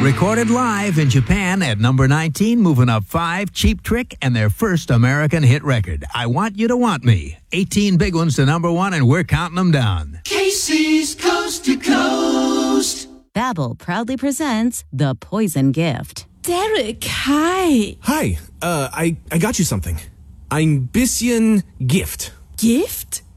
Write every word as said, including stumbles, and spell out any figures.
Recorded live in Japan at number nineteen, moving up five, Cheap Trick and their first American hit record, I Want You to Want Me. eighteen big ones to number one, and we're counting them down. Casey's Coast to Coast. Babbel proudly presents The Poison Gift. Derek, hi. Hi, uh, I, I got you something. Ein bisschen Gift. Gift?